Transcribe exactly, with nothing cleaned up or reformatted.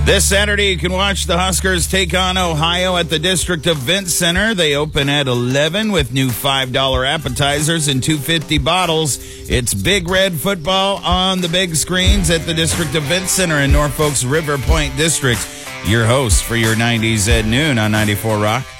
This Saturday, you can watch the Huskers take on Ohio at the District Event Center. They open at eleven with new five dollar appetizers and two fifty bottles. It's Big Red football on the big screens at the District Event Center in Norfolk's River Point District. Your host for your nineties at noon on ninety-four Rock.